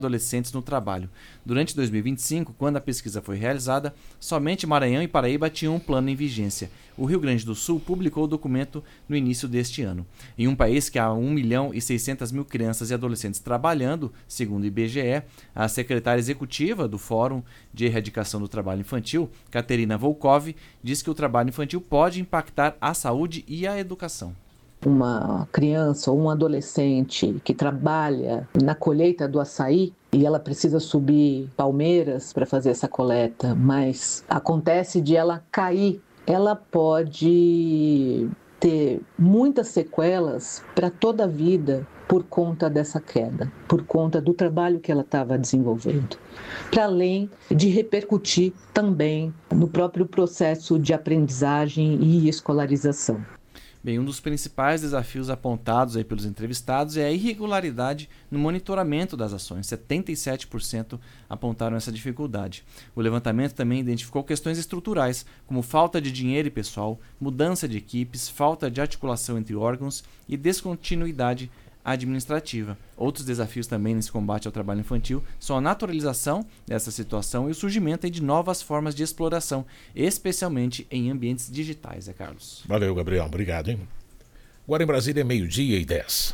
adolescentes no trabalho. Durante 2025, quando a pesquisa foi realizada, somente Maranhão e Paraíba tinham um plano em vigência. O Rio Grande do Sul publicou o documento no início deste ano. Em um país que há 1.600.000 crianças e adolescentes trabalhando, segundo o IBGE, a secretária executiva do Fórum de Erradicação do Trabalho Infantil, Katerina Volkov, diz que o trabalho infantil pode impactar a saúde e a educação. Uma criança ou um adolescente que trabalha na colheita do açaí e ela precisa subir palmeiras para fazer essa coleta, mas acontece de ela cair, ela pode ter muitas sequelas para toda a vida por conta dessa queda, por conta do trabalho que ela estava desenvolvendo, para além de repercutir também no próprio processo de aprendizagem e escolarização. Bem, um dos principais desafios apontados aí pelos entrevistados é a irregularidade no monitoramento das ações. 77% apontaram essa dificuldade. O levantamento também identificou questões estruturais, como falta de dinheiro e pessoal, mudança de equipes, falta de articulação entre órgãos e descontinuidade administrativa. Outros desafios também nesse combate ao trabalho infantil são a naturalização dessa situação e o surgimento de novas formas de exploração, especialmente em ambientes digitais, Carlos. Valeu, Gabriel. Obrigado, hein? Agora em Brasília é 12:10.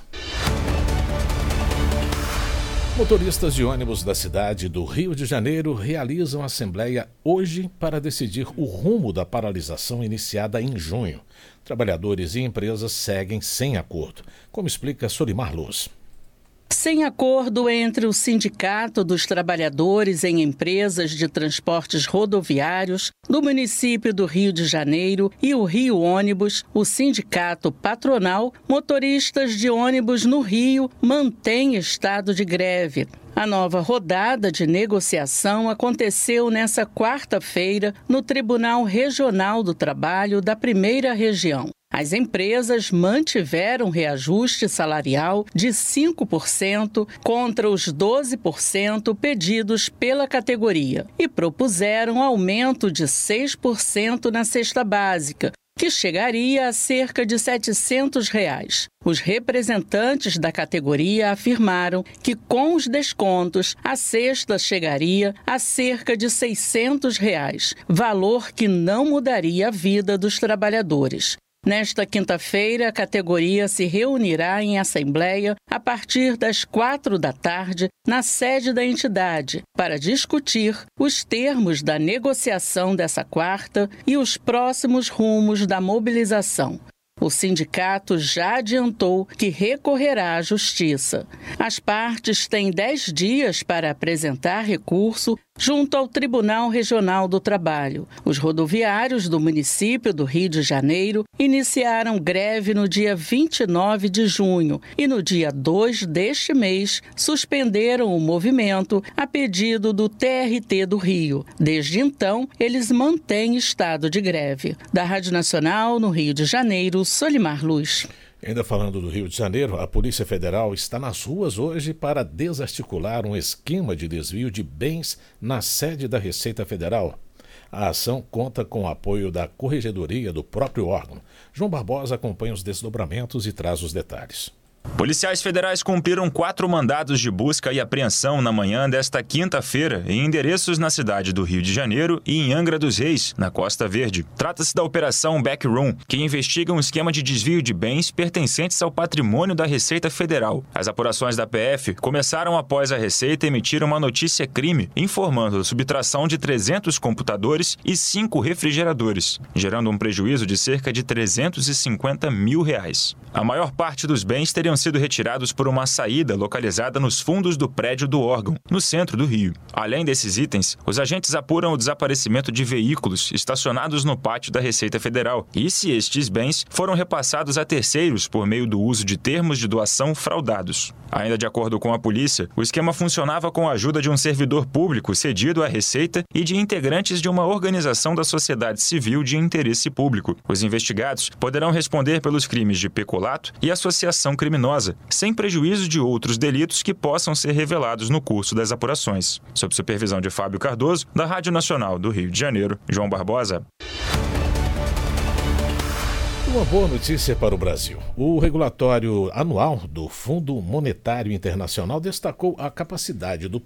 Motoristas de ônibus da cidade do Rio de Janeiro realizam assembleia hoje para decidir o rumo da paralisação iniciada em junho. Trabalhadores e empresas seguem sem acordo, como explica Solimar Luz. Sem acordo entre o Sindicato dos Trabalhadores em Empresas de Transportes Rodoviários do município do Rio de Janeiro e o Rio Ônibus, o sindicato patronal, motoristas de ônibus no Rio mantém estado de greve. A nova rodada de negociação aconteceu nesta quarta-feira no Tribunal Regional do Trabalho da Primeira Região. As empresas mantiveram reajuste salarial de 5% contra os 12% pedidos pela categoria e propuseram aumento de 6% na cesta básica, que chegaria a cerca de R$ 700. Os representantes da categoria afirmaram que, com os descontos, a cesta chegaria a cerca de R$ 600, valor que não mudaria a vida dos trabalhadores. Nesta quinta-feira, a categoria se reunirá em assembleia a partir das 16h na sede da entidade para discutir os termos da negociação dessa quarta e os próximos rumos da mobilização. O sindicato já adiantou que recorrerá à justiça. As partes têm 10 dias para apresentar recurso junto ao Tribunal Regional do Trabalho. Os rodoviários do município do Rio de Janeiro iniciaram greve no dia 29 de junho e no dia 2 deste mês suspenderam o movimento a pedido do TRT do Rio. Desde então, eles mantêm estado de greve. Da Rádio Nacional, no Rio de Janeiro, Solimar Luz. Ainda falando do Rio de Janeiro, a Polícia Federal está nas ruas hoje para desarticular um esquema de desvio de bens na sede da Receita Federal. A ação conta com o apoio da Corregedoria do próprio órgão. João Barbosa acompanha os desdobramentos e traz os detalhes. Policiais federais cumpriram 4 mandados de busca e apreensão na manhã desta quinta-feira em endereços na cidade do Rio de Janeiro e em Angra dos Reis, na Costa Verde. Trata-se da Operação Backroom, que investiga um esquema de desvio de bens pertencentes ao patrimônio da Receita Federal. As apurações da PF começaram após a Receita emitir uma notícia-crime informando a subtração de 300 computadores e 5 refrigeradores, gerando um prejuízo de cerca de R$ 350 mil. A maior parte dos bens teriam sido retirados por uma saída localizada nos fundos do prédio do órgão, no centro do Rio. Além desses itens, os agentes apuram o desaparecimento de veículos estacionados no pátio da Receita Federal e se estes bens foram repassados a terceiros por meio do uso de termos de doação fraudados. Ainda de acordo com a polícia, o esquema funcionava com a ajuda de um servidor público cedido à Receita e de integrantes de uma organização da sociedade civil de interesse público. Os investigados poderão responder pelos crimes de peculato e associação criminosa, sem prejuízo de outros delitos que possam ser revelados no curso das apurações. Sob supervisão de Fábio Cardoso, da Rádio Nacional do Rio de Janeiro, João Barbosa. Uma boa notícia para o Brasil. O regulatório anual do Fundo Monetário Internacional destacou a capacidade do